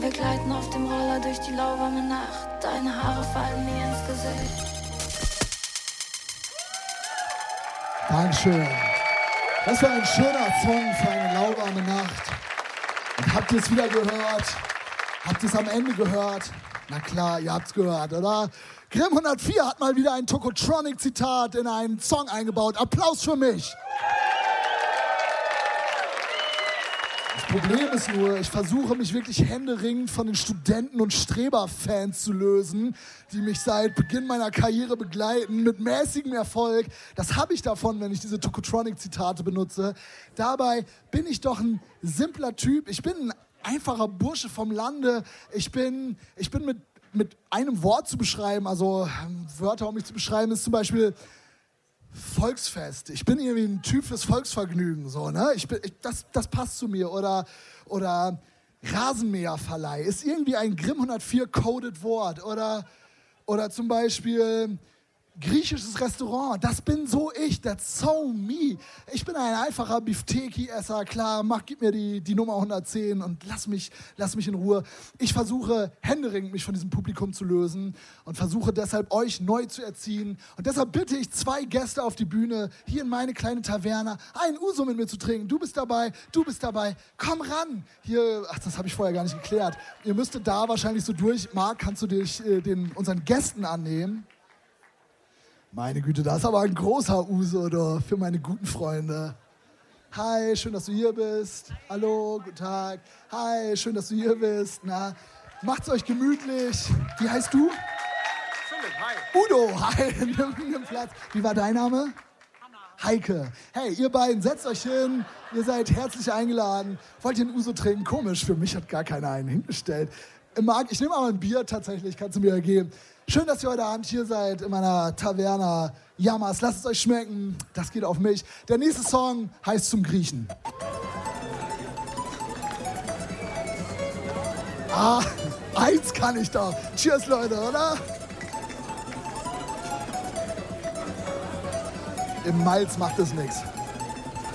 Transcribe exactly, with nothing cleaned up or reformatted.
Wir gleiten auf dem Roller durch die lauwarme Nacht. Deine Haare fallen mir ins Gesicht. Dankeschön. Das war ein schöner Song für eine lauwarme Nacht. Und habt ihr es wieder gehört? Habt ihr es am Ende gehört? Na klar, ihr habt's gehört, oder? Grimm hundertvier hat mal wieder ein Tokotronic-Zitat in einen Song eingebaut. Applaus für mich! Das Problem ist nur, ich versuche mich wirklich händeringend von den Studenten- und Streber-Fans zu lösen, die mich seit Beginn meiner Karriere begleiten, mit mäßigem Erfolg. Das habe ich davon, wenn ich diese Tokotronic-Zitate benutze. Dabei bin ich doch ein simpler Typ. Ich bin ein einfacher Bursche vom Lande. Ich bin, ich bin mit, mit einem Wort zu beschreiben, also Wörter, um mich zu beschreiben, ist zum Beispiel Volksfest. Ich bin irgendwie ein Typ fürs Volksvergnügen, so, ne? Ich bin, ich, das, das passt zu mir. Oder, oder Rasenmäherverleih ist irgendwie ein Grimm hundertvier coded Wort. Oder, oder zum Beispiel griechisches Restaurant. Das bin so ich. That's so me. Ich bin ein einfacher Bifteki-Esser. Klar, mach, gib mir die, die Nummer hundertzehn und lass mich, lass mich in Ruhe. Ich versuche händeringend mich von diesem Publikum zu lösen und versuche deshalb euch neu zu erziehen. Und deshalb bitte ich zwei Gäste auf die Bühne, hier in meine kleine Taverne, einen Uso mit mir zu trinken. Du bist dabei, du bist dabei. Komm ran. Hier, ach, das habe ich vorher gar nicht geklärt. Ihr müsstet da wahrscheinlich so durch. Marc, kannst du dich äh, den, unseren Gästen annehmen? Meine Güte, das ist aber ein großer Uso da für meine guten Freunde. Hi, schön, dass du hier bist. Hallo, guten Tag. Hi, schön, dass du hier bist. Na, macht's euch gemütlich. Wie heißt du? Philipp, hi. Udo, hi, nimm, nimm Platz. Wie war dein Name? Hanna. Heike. Hey, ihr beiden, setzt euch hin. Ihr seid herzlich eingeladen. Wollt ihr einen Uso trinken? Komisch, für mich hat gar keiner einen hingestellt. Marc, ich nehme aber ein Bier tatsächlich, kannst du mir geben. Schön, dass ihr heute Abend hier seid in meiner Taverna. Jammers, lasst es euch schmecken. Das geht auf mich. Der nächste Song heißt Zum Griechen. Ah, eins kann ich doch. Cheers, Leute, oder? Im Malz macht es nichts.